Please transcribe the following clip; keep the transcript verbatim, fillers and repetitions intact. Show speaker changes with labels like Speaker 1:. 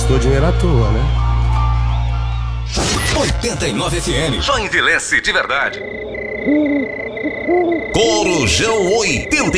Speaker 1: gastou dinheiro à toa, né?
Speaker 2: oitenta e nove F M.
Speaker 3: Só envelhece de verdade.
Speaker 2: Corujão oitenta